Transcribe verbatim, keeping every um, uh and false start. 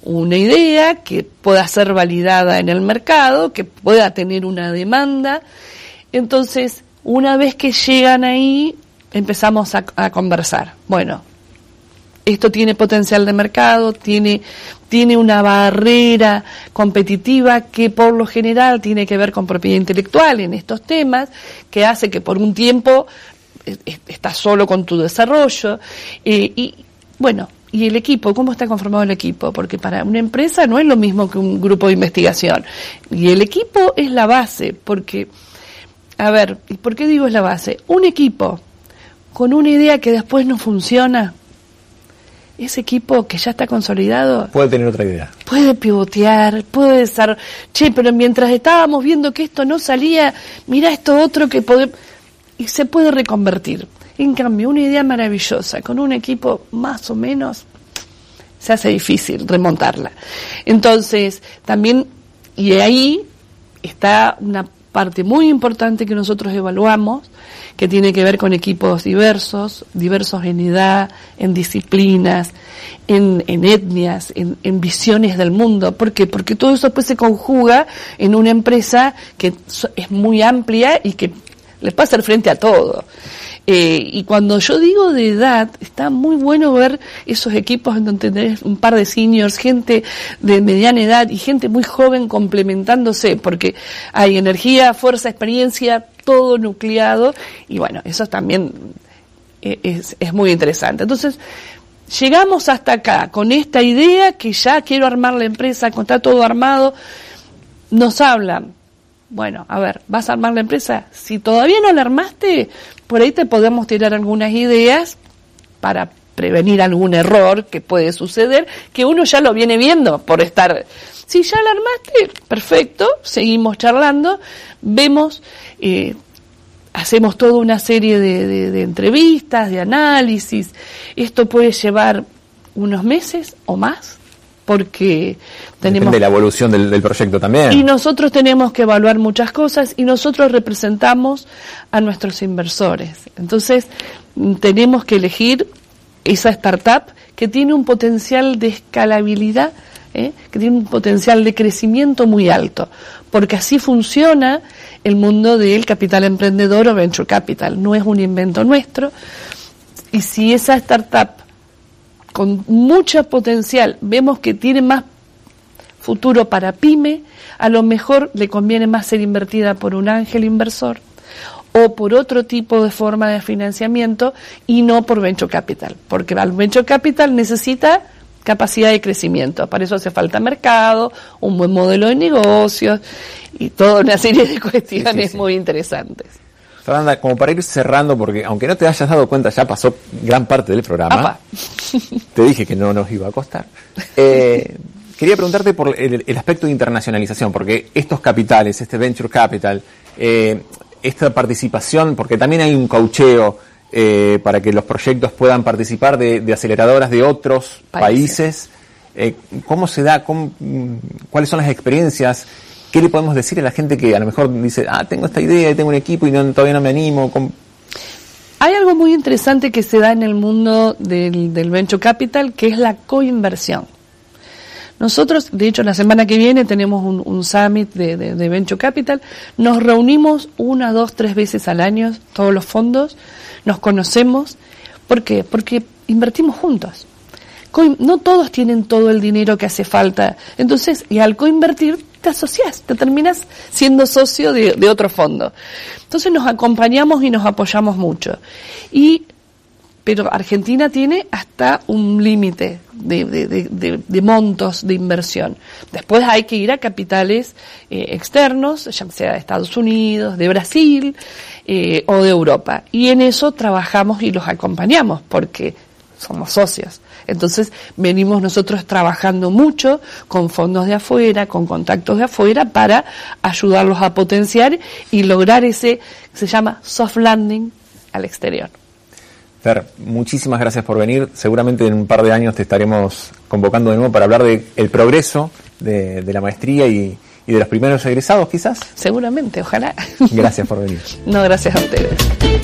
una idea que pueda ser validada en el mercado, que pueda tener una demanda. Entonces, una vez que llegan ahí, empezamos a, a conversar. Bueno, esto tiene potencial de mercado, tiene, tiene una barrera competitiva que por lo general tiene que ver con propiedad intelectual en estos temas, que hace que por un tiempo eh, estás solo con tu desarrollo. Eh, y bueno, y el equipo, ¿cómo está conformado el equipo? Porque para una empresa no es lo mismo que un grupo de investigación. Y el equipo es la base, porque, a ver, ¿y por qué digo es la base? Un equipo con una idea que después no funciona, ese equipo que ya está consolidado puede tener otra idea, puede pivotear, puede estar, che, pero mientras estábamos viendo que esto no salía, mira esto otro que podemos, y se puede reconvertir. En cambio, una idea maravillosa con un equipo más o menos se hace difícil remontarla. Entonces, también, y ahí está una parte muy importante que nosotros evaluamos, que tiene que ver con equipos diversos, diversos en edad, en disciplinas, en, en etnias, en, en visiones del mundo. ¿Por qué? Porque todo eso después se conjuga en una empresa que es muy amplia y que les puede hacer frente a todo. Eh, y cuando yo digo de edad, está muy bueno ver esos equipos en donde tenés un par de seniors, gente de mediana edad y gente muy joven complementándose, porque hay energía, fuerza, experiencia, todo nucleado, y bueno, eso también es, es muy interesante. Entonces, llegamos hasta acá con esta idea que ya quiero armar la empresa, con está todo armado, nos hablan. Bueno, a ver, ¿vas a armar la empresa? Si todavía no la armaste, por ahí te podemos tirar algunas ideas para prevenir algún error que puede suceder, que uno ya lo viene viendo por estar. Si ya la armaste, perfecto, seguimos charlando, vemos, eh, hacemos toda una serie de, de, de entrevistas, de análisis. Esto puede llevar unos meses o más, porque tenemos... Depende de la evolución del, del proyecto también. Y nosotros tenemos que evaluar muchas cosas y nosotros representamos a nuestros inversores. Entonces, tenemos que elegir esa startup que tiene un potencial de escalabilidad, ¿eh? que tiene un potencial de crecimiento muy alto, porque así funciona el mundo del capital emprendedor o venture capital. No es un invento nuestro. Y si esa startup con mucho potencial vemos que tiene más futuro para pyme, a lo mejor le conviene más ser invertida por un ángel inversor o por otro tipo de forma de financiamiento y no por venture capital, porque el venture capital necesita capacidad de crecimiento, para eso hace falta mercado, un buen modelo de negocios y toda una serie de cuestiones sí, sí, sí. muy interesantes. Fernanda, como para ir cerrando, porque aunque no te hayas dado cuenta, ya pasó gran parte del programa. Te dije que no nos iba a costar. Eh, quería preguntarte por el, el aspecto de internacionalización, porque estos capitales, este venture capital, eh, esta participación, porque también hay un caucheo eh, para que los proyectos puedan participar de, de aceleradoras de otros países. países. Eh, ¿Cómo se da? Cómo, ¿Cuáles son las experiencias? ¿Qué le podemos decir a la gente que a lo mejor dice, ah, tengo esta idea y tengo un equipo y no, todavía no me animo? ¿Cómo? Hay algo muy interesante que se da en el mundo del, del venture capital, que es la coinversión. Nosotros, de hecho, la semana que viene tenemos un, un summit de, de, de venture capital. Nos reunimos una, dos, tres veces al año, todos los fondos, nos conocemos. ¿Por qué? Porque invertimos juntos. No todos tienen todo el dinero que hace falta. Entonces, y al coinvertir, te asocias, te terminas siendo socio de, de otro fondo. Entonces nos acompañamos y nos apoyamos mucho. Y, pero Argentina tiene hasta un límite de, de, de, de, de montos de inversión. Después hay que ir a capitales eh, externos, ya sea de Estados Unidos, de Brasil eh, o de Europa. Y en eso trabajamos y los acompañamos porque somos socios. Entonces venimos nosotros trabajando mucho con fondos de afuera, con contactos de afuera para ayudarlos a potenciar y lograr ese que se llama soft landing al exterior. Fer, muchísimas gracias por venir. Seguramente en un par de años te estaremos convocando de nuevo para hablar del de progreso de, de la maestría y, y de los primeros egresados, quizás. Seguramente, ojalá. Gracias por venir. No, gracias a ustedes.